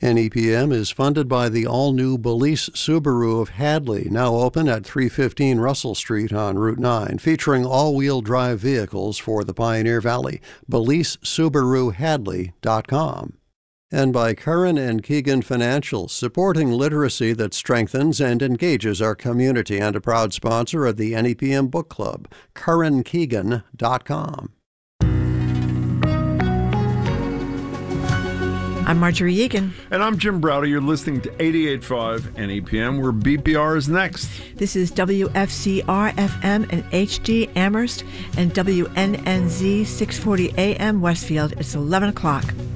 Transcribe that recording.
NEPM is funded by the all-new Belize Subaru of Hadley, now open at 315 Russell Street on Route 9, featuring all-wheel drive vehicles for the Pioneer Valley. BelizeSubaruHadley.com. And by Curran and Keegan Financial, supporting literacy that strengthens and engages our community, and a proud sponsor of the NEPM Book Club. CurranKeegan.com. I'm Marjorie Egan. And I'm Jim Browder. You're listening to 88.5 NEPM, where BPR is next. This is WFCR-FM and HD Amherst and WNNZ 640 AM Westfield. It's 11 o'clock.